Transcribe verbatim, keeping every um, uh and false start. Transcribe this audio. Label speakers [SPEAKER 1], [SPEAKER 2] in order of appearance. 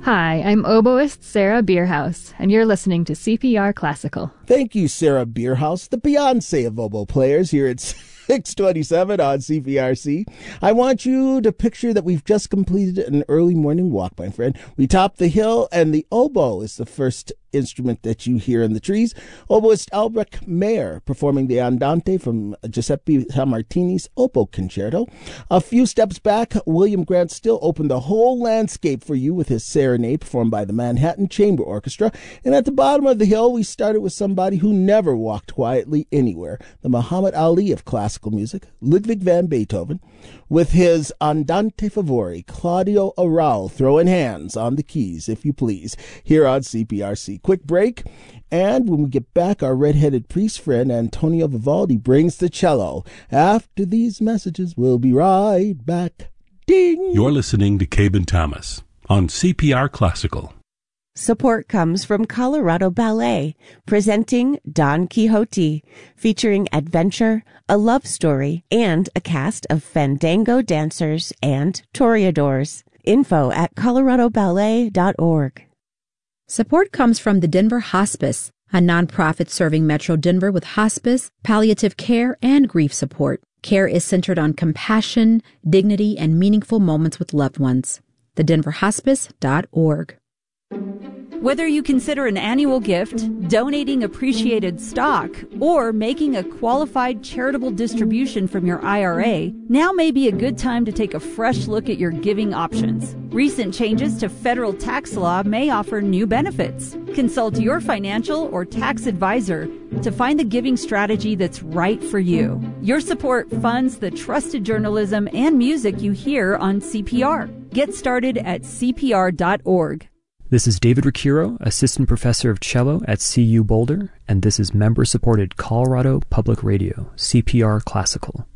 [SPEAKER 1] Hi, I'm oboist Sarah Bierhaus, and you're listening to C P R Classical.
[SPEAKER 2] Thank you, Sarah Bierhaus, the Beyonce of oboe players here at six twenty-seven on C P R C. I want you to picture that we've just completed an early morning walk, my friend. We topped the hill, and the oboe is the first instrument that you hear in the trees. Oboist Albrecht Mayer performing the Andante from Giuseppe Sammartini's Oboe Concerto. A few steps back, William Grant Still opened the whole landscape for you with his Serenade performed by the Manhattan Chamber Orchestra. And at the bottom of the hill, we started with somebody who never walked quietly anywhere, the Muhammad Ali of classical music, Ludwig van Beethoven, with his Andante Favori, Claudio Arrau throwing hands on the keys, if you please, here on C P R C. Quick break, and when we get back, our red-headed priest friend Antonio Vivaldi brings the cello. After these messages, we'll be right back. Ding!
[SPEAKER 3] You're listening to Cabin Thomas on C P R Classical.
[SPEAKER 4] Support comes from Colorado Ballet, presenting Don Quixote, featuring adventure, a love story, and a cast of fandango dancers and toreadors. Info at colorado ballet dot org.
[SPEAKER 5] Support comes from the Denver Hospice, a nonprofit serving Metro Denver with hospice, palliative care, and grief support. Care is centered on compassion, dignity, and meaningful moments with loved ones. the denver hospice dot org.
[SPEAKER 6] Whether you consider an annual gift, donating appreciated stock, or making a qualified charitable distribution from your I R A, now may be a good time to take a fresh look at your giving options. Recent changes to federal tax law may offer new benefits. Consult your financial or tax advisor to find the giving strategy that's right for you. Your support funds the trusted journalism and music you hear on C P R. Get started at C P R dot org.
[SPEAKER 7] This is David Ricciero, Assistant Professor of Cello at C U Boulder, and this is member-supported Colorado Public Radio, C P R Classical.